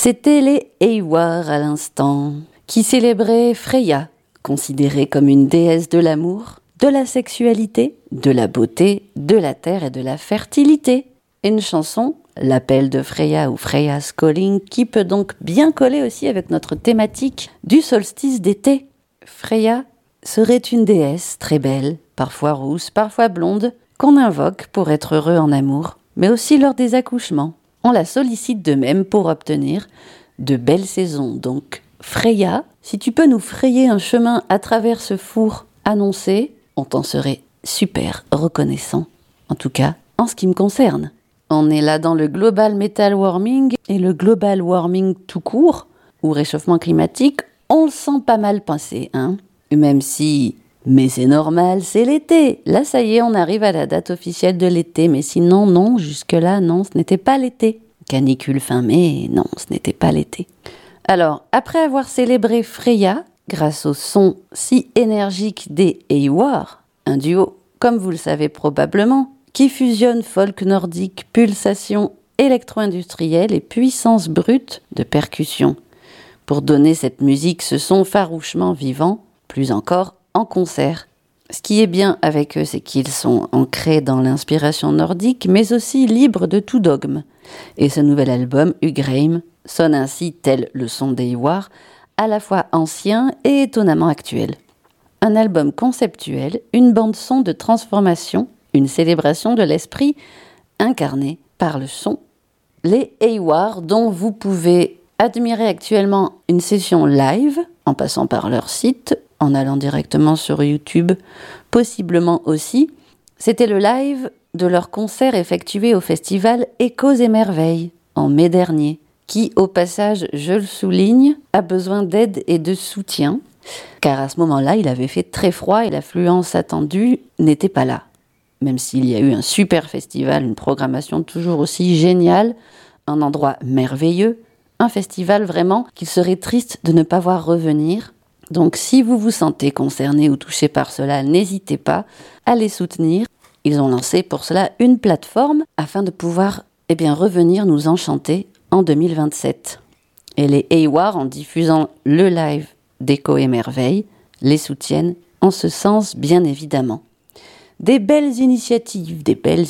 C'était les Eiwar à l'instant, qui célébraient Freya, considérée comme une déesse de l'amour, de la sexualité, de la beauté, de la terre et de la fertilité. Une chanson, l'appel de Freya ou Freya's Calling, qui peut donc bien coller aussi avec notre thématique du solstice d'été. Freya serait une déesse très belle, parfois rousse, parfois blonde, qu'on invoque pour être heureux en amour, mais aussi lors des accouchements. On la sollicite de même pour obtenir de belles saisons. Donc, Freya, si tu peux nous frayer un chemin à travers ce four annoncé, on t'en serait super reconnaissant. En tout cas, en ce qui me concerne. On est là dans le global metal warming et le global warming tout court, ou réchauffement climatique, on le sent pas mal passer, hein. Même si... Mais c'est normal, c'est l'été. Là, ça y est, on arrive à la date officielle de l'été. Mais sinon, non, jusque-là, non, ce n'était pas l'été. Canicule fin mai, non, ce n'était pas l'été. Alors, après avoir célébré Freya, grâce au son si énergique des Eiwar, un duo, comme vous le savez probablement, qui fusionne folk nordique, pulsation électro-industrielle et puissance brute de percussion, pour donner cette musique ce son farouchement vivant, plus encore en concert. Ce qui est bien avec eux, c'est qu'ils sont ancrés dans l'inspiration nordique, mais aussi libres de tout dogme. Et ce nouvel album, Ugraim, sonne ainsi tel le son des Eiwar, à la fois ancien et étonnamment actuel. Un album conceptuel, une bande-son de transformation, une célébration de l'esprit incarné par le son. Les Eiwar, dont vous pouvez admirer actuellement une session live, en passant par leur site, en allant directement sur YouTube, possiblement aussi. C'était le live de leur concert effectué au festival Échos et Merveilles, en mai dernier, qui, au passage, je le souligne, a besoin d'aide et de soutien, car à ce moment-là, il avait fait très froid et l'affluence attendue n'était pas là. Même s'il y a eu un super festival, une programmation toujours aussi géniale, un endroit merveilleux, un festival vraiment qu'il serait triste de ne pas voir revenir. Donc si vous vous sentez concerné ou touché par cela, n'hésitez pas à les soutenir. Ils ont lancé pour cela une plateforme afin de pouvoir revenir nous enchanter en 2027. Et les Eiwar, en diffusant le live d'Écho et Merveilles, les soutiennent en ce sens bien évidemment. Des belles initiatives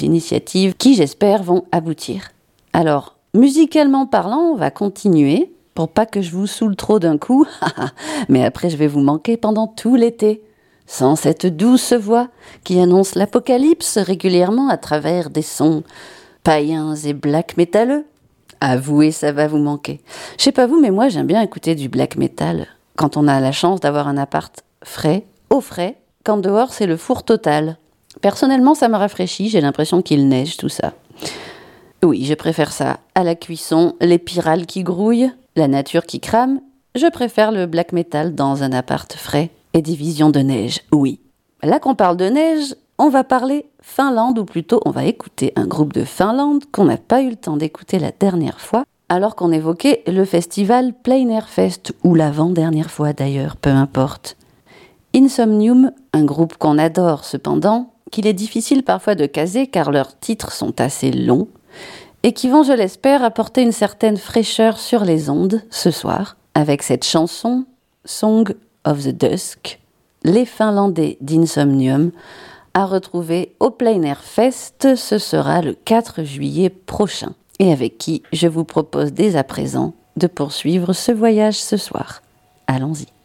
qui j'espère vont aboutir. Alors, musicalement parlant, on va continuer. Pour pas que je vous saoule trop d'un coup, mais après je vais vous manquer pendant tout l'été, sans cette douce voix qui annonce l'apocalypse régulièrement à travers des sons païens et black métalleux. Avouez, ça va vous manquer. Je sais pas vous, mais moi j'aime bien écouter du black metal quand on a la chance d'avoir un appart frais, au frais, quand dehors c'est le four total. Personnellement, ça me rafraîchit, j'ai l'impression qu'il neige, tout ça. Oui, je préfère ça à la cuisson, les pyrales qui grouillent, la nature qui crame. Je préfère le black metal dans un appart frais et des visions de neige, oui. Là qu'on parle de neige, on va parler Finlande, ou plutôt on va écouter un groupe de Finlande qu'on n'a pas eu le temps d'écouter la dernière fois, alors qu'on évoquait le festival Plein Air Fest, ou l'avant-dernière fois d'ailleurs, peu importe. Insomnium, un groupe qu'on adore cependant, qu'il est difficile parfois de caser car leurs titres sont assez longs, et qui vont, je l'espère, apporter une certaine fraîcheur sur les ondes ce soir, avec cette chanson Song of the Dusk, les Finlandais d'Insomnium, à retrouver au Plein Air Fest, ce sera le 4 juillet prochain, et avec qui je vous propose dès à présent de poursuivre ce voyage ce soir. Allons-y.